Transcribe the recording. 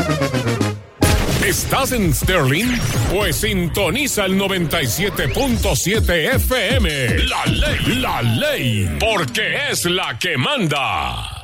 ¿Estás en Sterling? Pues sintoniza el 97.7 FM. La ley, porque es la que manda.